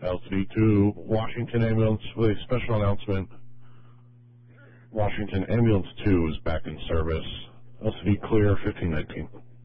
LCD to Washington Ambulance with a special announcement. Washington Ambulance 2 is back in service. LCD clear 1519.